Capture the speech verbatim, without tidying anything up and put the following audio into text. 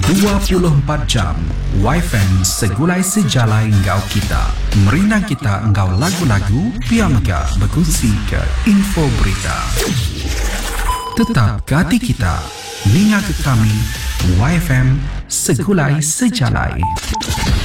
dua puluh empat jam Y F M segulai sejalai engkau kita. Merinang kita engkau lagu-lagu, piamga berkongsi ke info berita. Tetap ke hati kita, ninga ke kami, Y F M segulai sejalai.